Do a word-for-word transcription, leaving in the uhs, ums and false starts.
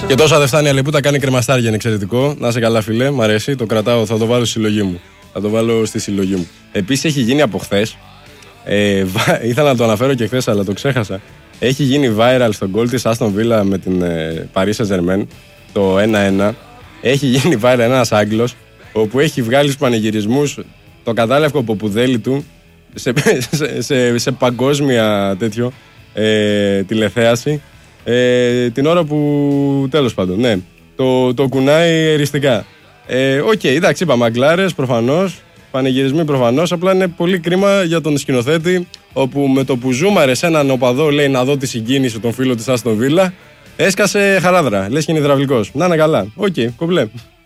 Και τόσο δεν φτάνει, αλλά που τα κάνει κρεμαστάρια, είναι εξαιρετικό. Να είσαι καλά, φίλε, μ' αρέσει, το κρατάω, θα το βάλω στη συλλογή μου. Θα το βάλω στη συλλογή μου. Επίσης έχει γίνει από χθες. Ε, ήθελα να το αναφέρω και χθες, αλλά το ξέχασα. Έχει γίνει viral στον γκολ της Aston Villa με την ε, Paris Saint-Germain, το ένα ένα. Έχει γίνει viral ένας Άγγλος, όπου έχει βγάλει στους πανηγυρισμούς το κατάλευκο ποπουδέλι του σε, σε, σε, σε παγκόσμια τέτοιο ε, τηλεθέαση. Ε, την ώρα που τέλος πάντων, ναι, το, το κουνάει εριστικά. Οκ, ε, okay, εντάξει, είπα μαγκλάρες προφανώς, πανηγυρισμοί προφανώς. Απλά είναι πολύ κρίμα για τον σκηνοθέτη, όπου με το που ζούμαρε σε έναν οπαδό, λέει να δω τη συγκίνηση των φίλων της Άστον Βίλα, έσκασε χαράδρα. Λες και είναι υδραυλικός. Να είναι καλά. Οκ, okay, κομπλέ.